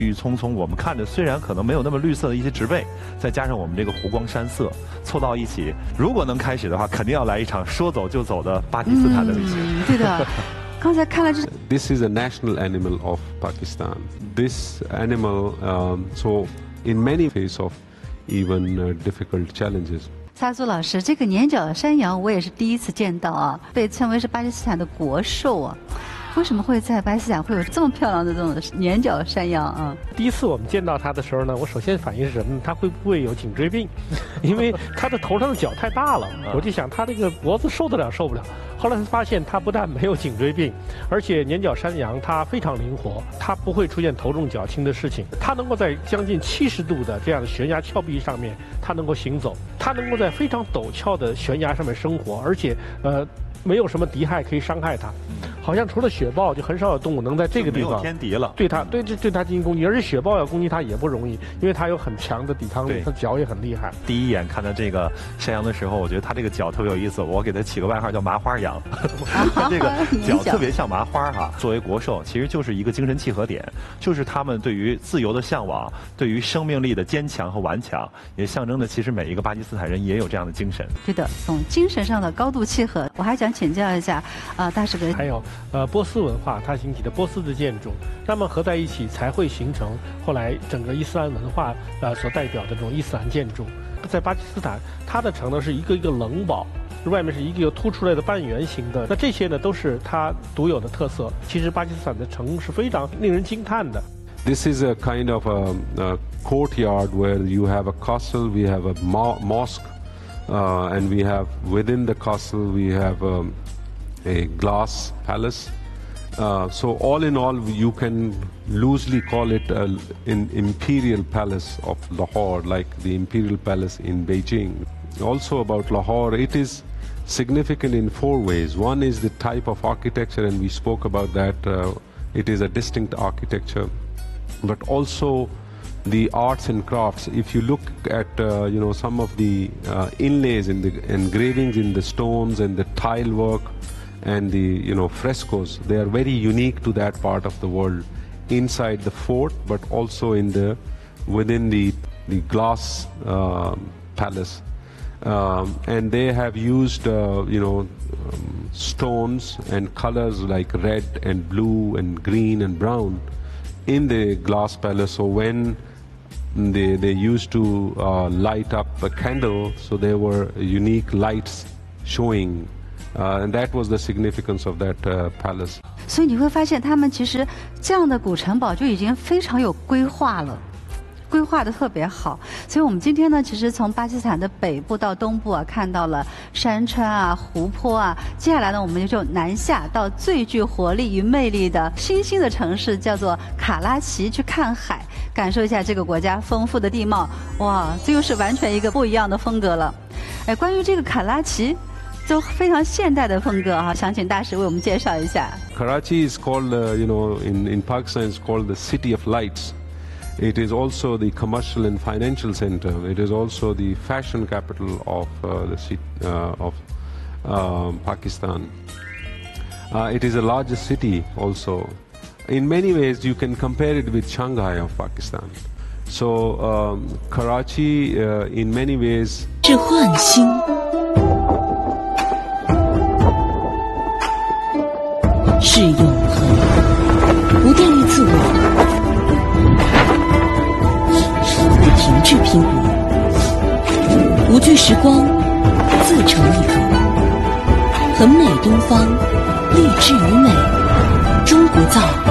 郁葱葱，我们看着虽然可能没有那么绿色的一些植被，再加上我们这个湖光山色凑到一起，如果能开始的话，肯定要来一场说走就走的巴基斯坦的旅行。 对的。刚才看了这 This is a national animal of Pakistan. This animal, so in many ways of even difficult challenges. 萨苏老师，这个粘角山羊我也是第一次见到啊，被称为是巴基斯坦的国兽啊。为什么会在巴基斯坦会有这么漂亮的这种粘角山羊啊？ 第一次我们见到它的时候呢，我首先反应是什么呢？它会不会有颈椎病？因为它的头上的角太大了，我就想它这个脖子受得了受不了。后来发现它不但没有颈椎病，而且粘角山羊它非常灵活，它不会出现头重脚轻的事情。它能够在将近70度的这样的悬崖峭壁上面，它能够行走；它能够在非常陡峭的悬崖上面生活，而且没有什么敌害可以伤害它。好像除了雪豹，就很少有动物能在这个地方没有天敌了。 对它进行攻击，而且雪豹要攻击它也不容易，因为它有很强的抵抗力，它脚也很厉害。 第一眼看到这个山羊的时候，我觉得它这个脚特别有意思，我给它起个外号叫麻花羊。它这个脚特别像麻花哈。作为国兽，其实就是一个精神契合点，就是他们对于自由的向往，对于生命力的坚强和顽强，也象征着其实每一个巴基斯坦人也有这样的精神。 对的，从精神上的高度契合。我还想请教一下大师哥， 还有波斯文化它兴起的波斯的建筑，它们合在一起才会形成后来整个伊斯兰文化所代表的这种伊斯兰建筑。在巴基斯坦，它的城呢是一个一个棱堡，外面是一个凸出来的半圆形的，那这些呢都是它独有的特色。其实巴基斯坦的城是非常令人惊叹的。 This is a kind of a courtyard where you have a castle, we have a mosque, and we have within the castle we have a glass palace. So all in all, you can loosely call it an imperial palace of Lahore, like the imperial palace in Beijing. Also about Lahore, it is significant in 4 ways. One is the type of architecture, and we spoke about that. It is a distinct architecture, but also the arts and crafts. If you look at some of the inlays and the engravings in the stones and the tile work and the frescoes, they are very unique to that part of the world, inside the fort but also within the glass palace, and they have used stones and colors like red and blue and green and brown in the glass palace. So when they used to light up a candle, so there were unique lights showing, and that was the significance of that palace. 所以你会发现，他们其实这样的古城堡就已经非常有规划了。规划的特别好，所以我们今天呢，其实从巴基斯坦的北部到东部啊，看到了山川啊、湖泊啊。接下来呢，我们就南下到最具活力与魅力的新兴的城市，叫做卡拉奇，去看海，感受一下这个国家丰富的地貌。哇，这又是完全一个不一样的风格了。哎，关于这个卡拉奇，就非常现代的风格哈，想请大师为我们介绍一下。 Karachi is called, in Pakistan, it's called the City of Lights. It is also the commercial and financial center. It is also the fashion capital of Pakistan. It is the largest city also. In many ways, you can compare it with Shanghai of Pakistan. So Karachi, in many ways, 是焕新，是永恒，不惦于自我。停滞拼搏，无惧时光，自成一格。很美东方，立志于美，中国造。